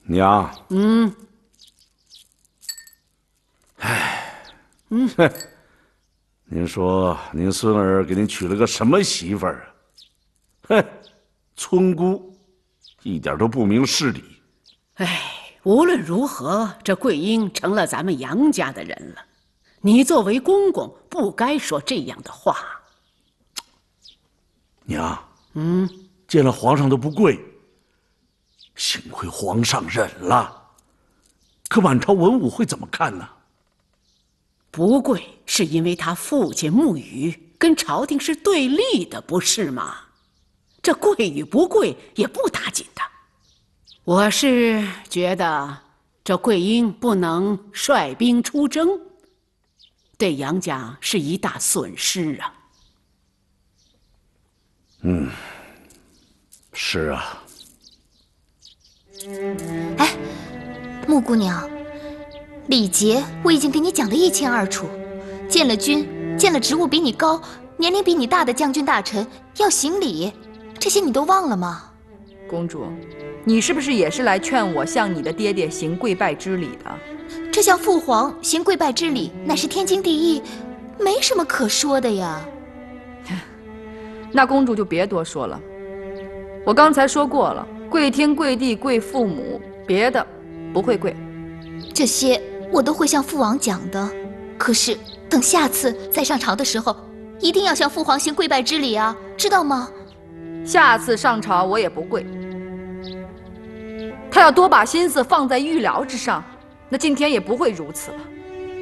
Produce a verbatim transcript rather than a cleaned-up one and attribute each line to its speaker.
Speaker 1: 娘，
Speaker 2: 嗯，
Speaker 1: 唉，
Speaker 2: 嗯，
Speaker 1: 哼，您说您孙儿给您娶了个什么媳妇儿啊？哼，村姑，一点都不明事理。
Speaker 2: 哎，无论如何，这桂英成了咱们杨家的人了，你作为公公，不该说这样的话。
Speaker 1: 娘，
Speaker 2: 嗯，
Speaker 1: 见了皇上都不跪，幸亏皇上忍了。可满朝文武会怎么看呢？
Speaker 2: 不跪是因为他父亲沐雨跟朝廷是对立的，不是吗？这跪与不跪也不打紧的。我是觉得这桂英不能率兵出征，对杨家是一大损失啊。
Speaker 1: 嗯，是啊。
Speaker 3: 哎，穆姑娘，礼节我已经给你讲得一清二楚。见了君，见了职务比你高、年龄比你大的将军大臣，要行礼，这些你都忘了吗？
Speaker 4: 公主，你是不是也是来劝我向你的爹爹行跪拜之礼的？
Speaker 3: 这向父皇行跪拜之礼，乃是天经地义，没什么可说的呀。
Speaker 4: 那公主就别多说了。我刚才说过了，跪天跪地跪父母，别的不会跪。
Speaker 3: 这些我都会向父王讲的，可是等下次再上朝的时候，一定要向父皇行跪拜之礼啊，知道吗？
Speaker 4: 下次上朝我也不跪。他要多把心思放在御疗之上，那今天也不会如此了。